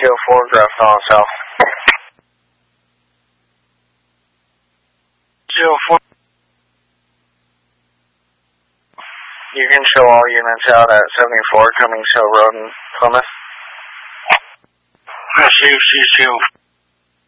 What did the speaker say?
CC04, draft on south. 04. You can show all units out at 74 Cummings Hill Road in Plymouth. Receive CC04.